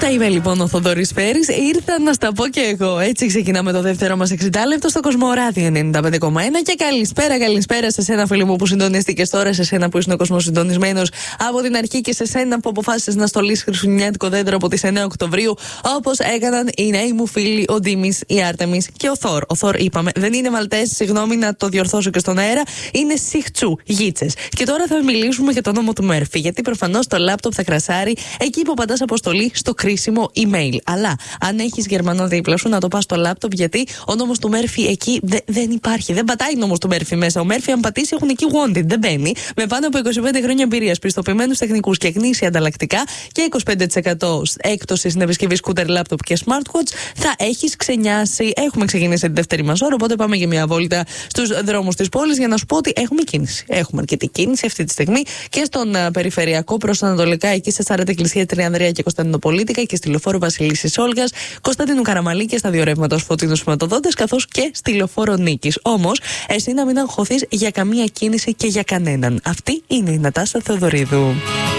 τα είπε λοιπόν ο Θοδωρής Φέρης. Ήρθα να στα πω και εγώ. Έτσι ξεκινάμε το δεύτερο μας 60 λεπτό στο Κοσμοράδιο 95,1. Και καλησπέρα σε σένα, φίλοι μου, που συντονίστηκες τώρα, σε σένα που είσαι ο κόσμος συντονισμένος από την αρχή και σε σένα που αποφάσισες να στολίσεις χριστουγεννιάτικο δέντρο από τις 9 Οκτωβρίου, όπως έκαναν οι νέοι μου φίλοι, ο Ντίμης, η Άρτεμις και ο Θόρ. Ο Θόρ, είπαμε, δεν είναι Μαλτές, συγγνώμη να το διορθώσω και στον αέρα, είναι Σιχτσού, γίτσες. Και τώρα θα μιλήσουμε για το νόμο του Μέρφυ. Γιατί προφανώς το λάπτοπ θα κρασάρει εκεί που πατάς αποστολή στο κρίσιμο email. Αλλά αν έχεις Γερμανό δίπλα σου, να το πας στο λάπτοπ, γιατί ο νόμος του Μέρφυ εκεί δεν υπάρχει. Δεν πατάει νόμος του Μέρφυ μέσα. Ο Μέρφυ, αν πατήσει, έχουν εκεί wanted. Δεν μπαίνει. Με πάνω από 25 χρόνια εμπειρίας, πιστοποιημένους τεχνικούς και γνήσια ανταλλακτικά και 25% έκπτωση στην επισκευή σκούτερ, λάπτοπ και smartwatch, θα έχεις ξενιάσει. Έχουμε ξεκινήσει τη δεύτερη μας ώρα, οπότε πάμε για μια βόλτα στους δρόμους της πόλης για να σου πω ότι έχουμε κίνηση. Έχουμε αρκετή κίνηση αυτή τη στιγμή και στον περιφερειακό προς ανατολικά, εκεί σε Σαράντα, Εκκλησία, Τριανδρία και Κωνσταντινοπολίτικα, και στη λεωφόρο Βασιλίσσης Όλγας, Κωνσταντίνου Καραμαλή και στα δύο ρεύματα ως Φωτεινού Σηματοδότες, καθώς και στη λεωφόρο Νίκης. Όμως, εσύ να μην αγχωθείς για καμία κίνηση και για κανέναν. Αυτή είναι η Νατάσα Θεοδωρίδου.